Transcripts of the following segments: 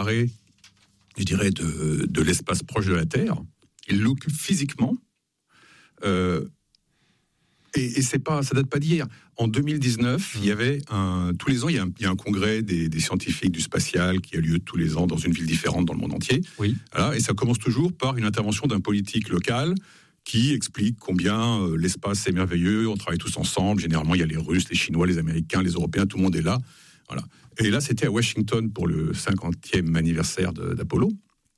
carré, je dirais, de l'espace proche de la Terre. Il l'occupe physiquement. Et ça date pas d'hier. En 2019, il y avait tous les ans, il y a un congrès des scientifiques du spatial qui a lieu tous les ans dans une ville différente dans le monde entier. Oui. Voilà, et ça commence toujours par une intervention d'un politique local qui explique combien l'espace est merveilleux, on travaille tous ensemble. Généralement, il y a les Russes, les Chinois, les Américains, les Européens, tout le monde est là. Voilà. Et là, c'était à Washington pour le 50e anniversaire d'Apollo.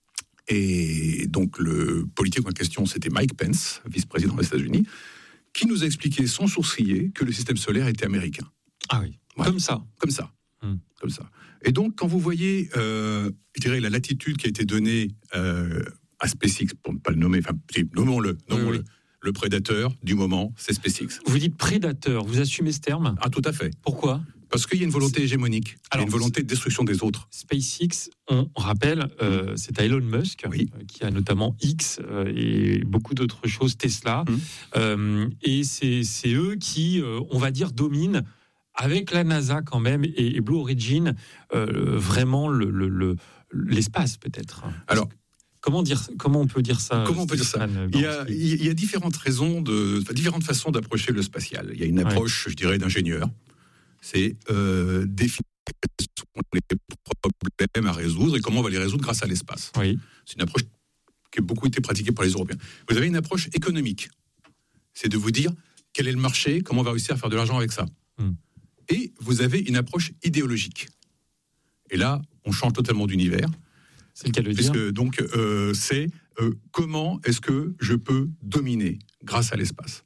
Et donc, le politique en question, c'était Mike Pence, vice-président des États-Unis, qui nous a expliqué sans sourciller que le système solaire était américain. Ah oui, voilà. Comme ça. Comme ça. Et donc, quand vous voyez, je dirais, la latitude qui a été donnée à SpaceX, pour ne pas le nommer, enfin, nommons-le, Oui. Le prédateur du moment, c'est SpaceX. Vous dites prédateur, vous assumez ce terme ? Ah, tout à fait. Pourquoi ? Parce qu'il y a une volonté hégémonique, il y a une volonté de destruction des autres. SpaceX, on rappelle, c'est à Elon Musk, qui a notamment X et beaucoup d'autres choses, Tesla. Et c'est eux qui, on va dire, dominent, avec la NASA quand même, et Blue Origin, vraiment l'espace peut-être. Alors, comment on peut dire ça ? Il y a différentes raisons, différentes façons d'approcher le spatial. Il y a une approche, je dirais, d'ingénieur. C'est définir quels sont les problèmes à résoudre et comment on va les résoudre grâce à l'espace. Oui. C'est une approche qui a beaucoup été pratiquée par les Européens. Vous avez une approche économique. C'est de vous dire quel est le marché, comment on va réussir à faire de l'argent avec ça. Et vous avez une approche idéologique. Et là, on change totalement d'univers. C'est le cas de le dire. Puisque donc, c'est comment est-ce que je peux dominer grâce à l'espace.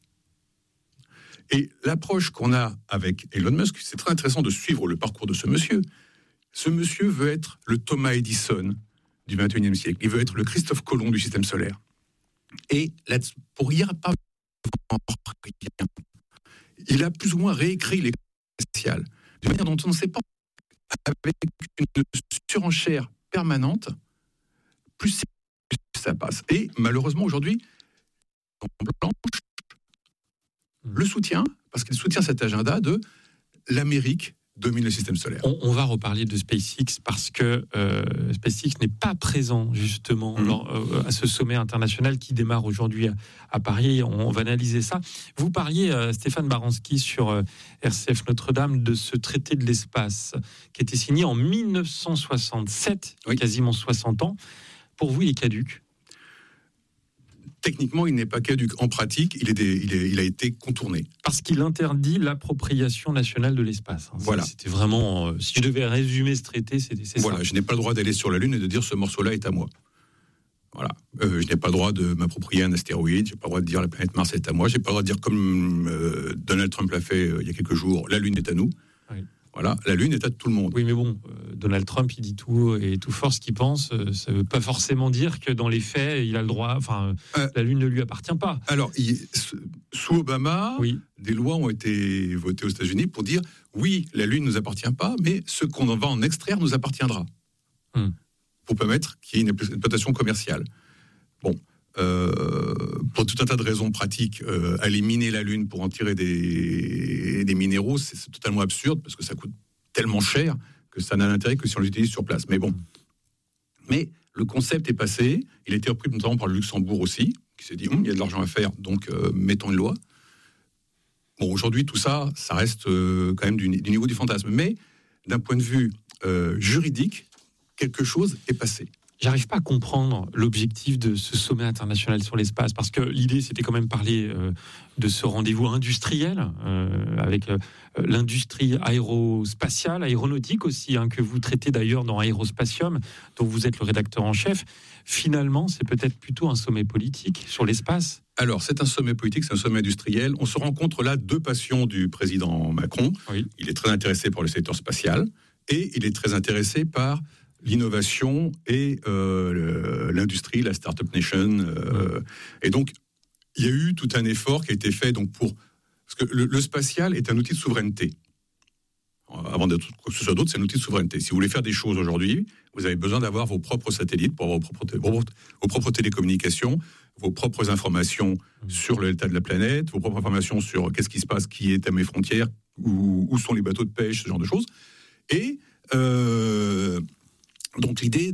Et l'approche qu'on a avec Elon Musk, c'est très intéressant de suivre le parcours de ce monsieur. Ce monsieur veut être le Thomas Edison du XXIe siècle. Il veut être le Christophe Colomb du système solaire. Et là, pour y arriver, il a plus ou moins réécrit les spatiales de manière dont on ne sait pas, avec une surenchère permanente, plus ça passe. Et malheureusement, aujourd'hui, en blanche, le soutien, parce qu'il soutient cet agenda de l'Amérique domine le système solaire. On va reparler de SpaceX parce que SpaceX n'est pas présent justement à ce sommet international qui démarre aujourd'hui à Paris. On va analyser ça. Vous parliez, Stéphane Baranski, sur RCF Notre-Dame, de ce traité de l'espace qui a été signé en 1967, quasiment 60 ans. Pour vous, il est caduc ? Techniquement, il n'est pas caduc. En pratique, il a été contourné. Parce qu'il interdit l'appropriation nationale de l'espace. Voilà. C'était vraiment... si je devais résumer ce traité, c'est voilà, ça. Je n'ai pas le droit d'aller sur la Lune et de dire ce morceau-là est à moi. Voilà. Je n'ai pas le droit de m'approprier un astéroïde. Je n'ai pas le droit de dire la planète Mars est à moi. Je n'ai pas le droit de dire, comme Donald Trump l'a fait il y a quelques jours, la Lune est à nous. Oui. Voilà, la Lune est à tout le monde. Oui, mais bon, Donald Trump, il dit tout et tout fort ce qu'il pense. Ça ne veut pas forcément dire que dans les faits, il a le droit. Enfin, la Lune ne lui appartient pas. Alors, sous Obama, des lois ont été votées aux États-Unis pour dire oui, la Lune ne nous appartient pas, mais ce qu'on va en extraire nous appartiendra. Pour permettre qu'il y ait une exploitation commerciale. Bon. Pour tout un tas de raisons pratiques, aller miner la Lune pour en tirer des minéraux, c'est totalement absurde parce que ça coûte tellement cher que ça n'a d'intérêt que si on l'utilise sur place. Mais bon. Mais le concept est passé. Il a été repris notamment par le Luxembourg aussi, qui s'est dit il y a de l'argent à faire, donc mettons une loi. Bon, aujourd'hui, tout ça, ça reste quand même du niveau du fantasme. Mais d'un point de vue juridique, quelque chose est passé. J'arrive pas à comprendre l'objectif de ce sommet international sur l'espace, parce que l'idée, c'était quand même parler de ce rendez-vous industriel, avec l'industrie aérospatiale, aéronautique aussi, que vous traitez d'ailleurs dans Aérospatium, dont vous êtes le rédacteur en chef. Finalement, c'est peut-être plutôt un sommet politique sur l'espace. Alors, c'est un sommet politique, c'est un sommet industriel. On se rencontre là deux passions du président Macron. Oui. Il est très intéressé par le secteur spatial et il est très intéressé par l'innovation et l'industrie, la Startup Nation. Et donc, il y a eu tout un effort qui a été fait donc parce que le spatial est un outil de souveraineté. Avant d'être quoi que ce soit d'autre, c'est un outil de souveraineté. Si vous voulez faire des choses aujourd'hui, vous avez besoin d'avoir vos propres satellites, pour avoir vos propres télécommunications, vos propres informations sur l'état de la planète, vos propres informations sur qu'est-ce qui se passe, qui est à mes frontières, où sont les bateaux de pêche, ce genre de choses. Et donc l'idée